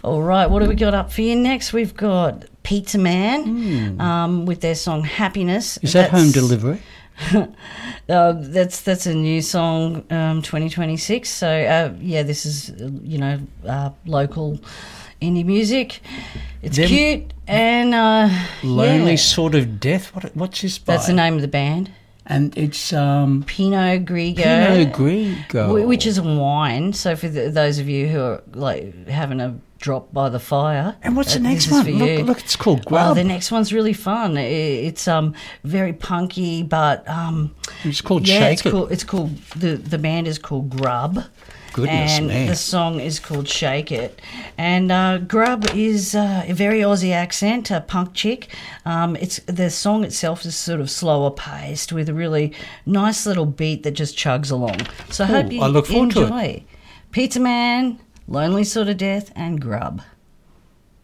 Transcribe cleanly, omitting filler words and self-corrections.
All right, what have we got up for you next? We've got Pizza Man with their song Happiness. Is that home delivery? That's a new song, 2026. So, this is, local indie music. It's cute and... Lonely Sort of Death? What's this by? That's the name of the band. And it's... Pinot Grigio. Pinot Grigio. Which is a wine. So for those of you who are like having a drop by the fire. And what's the next one? Look, it's called Grub. Oh, the next one's really fun. It's very punky, but... it's called Shake It. It's called... The band is called Grub. Goodness me. And the song is called Shake It. And Grub is a very Aussie accent, a punk chick. The song itself is sort of slower paced with a really nice little beat that just chugs along. So I hope you look forward enjoy. to it. Pizza Man, Lonely Sort of Death, and Grub.